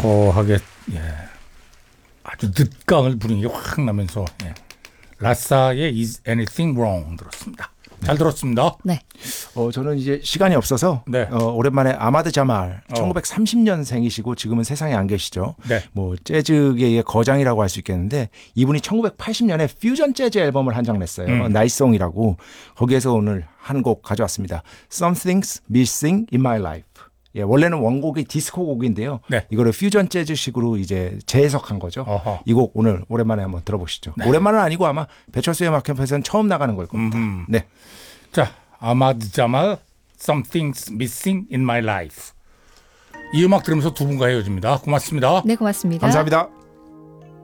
시원하게 아주 늦강을 분위기 확 나면서 라싸의 Is Anything Wrong 들었습니다. 잘 들었습니다. 네. 저는 이제 시간이 없어서 네. 오랜만에 아마드 자말 1930년생이시고 지금은 세상에 안 계시죠. 네. 뭐 재즈계의 거장이라고 할 수 있겠는데 이분이 1980년에 퓨전 재즈 앨범을 한 장 냈어요. 나이송이라고. 거기에서 오늘 한 곡 가져왔습니다. Something's Missing in My Life. 예, 원래는 원곡이 디스코 곡인데요. 네. 이거를 퓨전 재즈식으로 이제 재해석한 거죠. 이 곡 오늘 오랜만에 한번 들어보시죠. 네. 오랜만은 아니고 아마 배철수의 음악 캠프에서는 처음 나가는 걸 겁니다. 네. 자, 아마드 자말 Something's Missing in My Life. 이 음악 들으면서 두 분과 헤어집니다. 고맙습니다. 네, 고맙습니다. 감사합니다.